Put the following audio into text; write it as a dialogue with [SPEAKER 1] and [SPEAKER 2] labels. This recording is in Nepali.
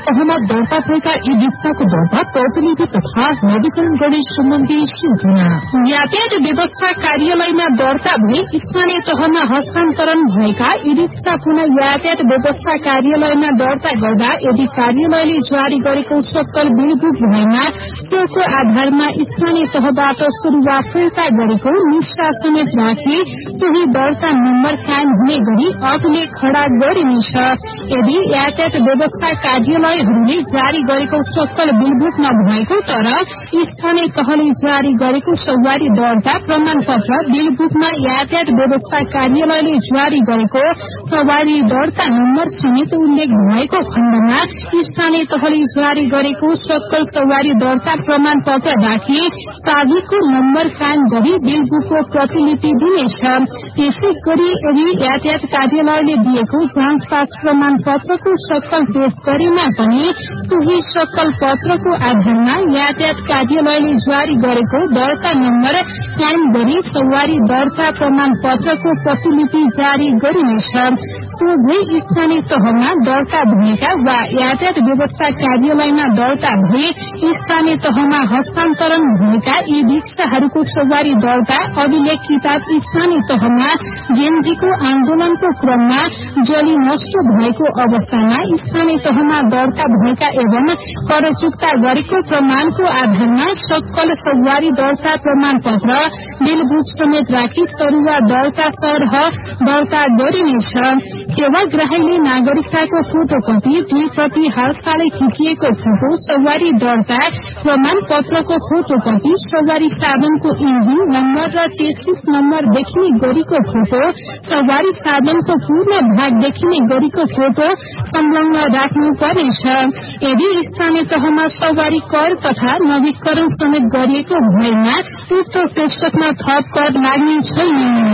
[SPEAKER 1] तहमा दर्ता भएका यी रिक्साको दर्ता प्रतिलिपि तथा नवीकरण गर्ने सम्बन्धी सूचना। यातायात व्यवस्था कार्यालयमा दर्ता भई स्थानीय तहमा हस्तान्तरण भएका यी रिक्सा पुनः यातायात व्यवस्था कार्यालयमा दर्ता गर्दा यदि कार्यालयले जारी गरेको सक्कल बिलबुक भएमा सोको आधारमा स्थानीय तहबाट सुरुवा फिर्ता गरेको निष्ठा समेत राखी सोही दर्ता नम्बर कायम हुने गरी अभिलेख खड़ा गरिनेछ। यदि यातायात व्यवस्था कार्यालयहरूले जारी गरेको सक्कल बिलबुक नभएको तर स्थानीय तहले जारी गरेको सवारी दर्ता प्रमाण पत्र बिलबुकमा यातायात व्यवस्था कार्यालयले जारी गरेको सवारी दर्ता नम्बर समेत उल्लेख भएको खण्डमा स्थानीय तहले जारी गरेको सक्कल सवारी दर्ता प्रमाण पत्र राखी ताबिजको नम्बर कायम गरी बिलबुकको प्रतिलिपि दिनेछ। त्यसै गरी यदि यातायात कार्यालयले दिएको जाँच पास प्रमाण पत्रको सक्कल पेश गरेमा पनि सोही सक्कल पत्रको आधारमा यातायात कार्यालयले जारी गरेको दर्ता नम्बर कायम गरी सवारी दर्ता प्रमाण पत्रको प्रतिलिपि जारी गरिनेछ। सोझै स्थानीय तहमा दर्ता भएका वा यातायात व्यवस्था कार्यालयमा दर्ता भए स्थानीय तहमा हस्तान्तरण भएका यी रिक्साहरूको सवारी दर्ता अभिलेख किताब स्थानीय तहमा जेएनजीको आन्दोलनको क्रममा जली नष्ट भएको अवस्थामा स्थानीय तहमा दर्ता भएका एवं कर चुक्ता गरेको प्रमाणको आधारमा सक्कल सवारी दर्ता प्रमाण पत्र बिलबुक समेत राखी सरुवा दर्ता सरह दर्ता गरिनेछ। सेवाग्राहीले नागरिकताको फोटोकपी 2 प्रति हालसालै खिचिएको फोटो सवारी दर्ता प्रमाण पत्रको फोटोकपी सवारी साधनको इन्जिन नम्बर र चेसिस नम्बर देखिने गरीको फोटो सवारी साधनको पूर्ण भाग देखिने गरीको फोटो संलग्न राख्नु पर्नेछ। यदि स्थानीय तहमा सवारी कर तथा नवीकरण समेत गरिएको भएमा उक्त शीर्षकमा थप कर लाग्ने छैन।